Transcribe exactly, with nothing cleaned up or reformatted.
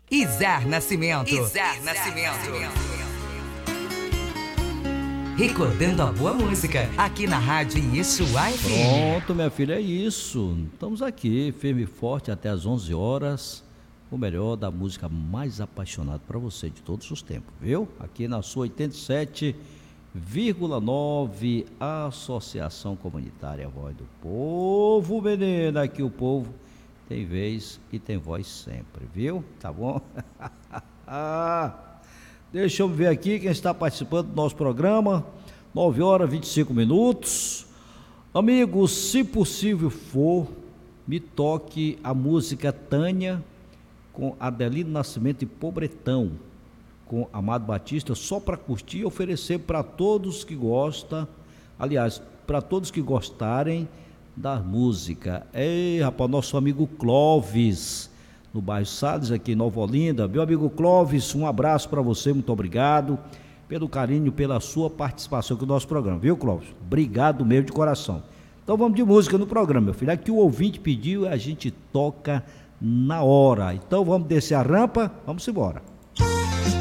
Izar Nascimento. Izar Nascimento. Recordando a boa música, aqui na Rádio Yeshua F M. Pronto, minha filha, é isso. Estamos aqui, firme e forte, até às onze horas. O melhor da música mais apaixonada para você de todos os tempos, viu? Aqui na sua oitenta e sete vírgula nove, Associação Comunitária Voz do Povo, menina. Aqui o povo tem vez e tem voz sempre, viu? Tá bom? Deixa eu ver aqui quem está participando do nosso programa. nove horas e vinte e cinco minutos. Amigos, se possível for, me toque a música Tânia com Adelino Nascimento e Pobretão, com Amado Batista, só para curtir e oferecer para todos que gostam, aliás, para todos que gostarem da música. Ei, rapaz, nosso amigo Clóvis, no bairro Salles, aqui em Nova Olinda. Meu amigo Clóvis, um abraço para você, muito obrigado pelo carinho, pela sua participação aqui no nosso programa, viu, Clóvis? Obrigado mesmo de coração. Então vamos de música no programa, meu filho. É que o ouvinte pediu e a gente toca na hora. Então vamos descer a rampa, vamos embora.